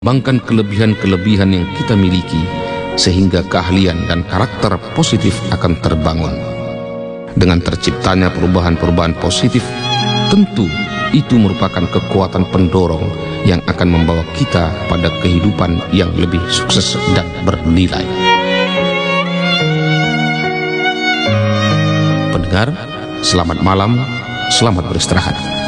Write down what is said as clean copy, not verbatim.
mengembangkan kelebihan-kelebihan yang kita miliki, sehingga keahlian dan karakter positif akan terbangun. Dengan terciptanya perubahan-perubahan positif, tentu itu merupakan kekuatan pendorong yang akan membawa kita pada kehidupan yang lebih sukses dan bernilai. Pendengar, selamat malam, selamat beristirahat.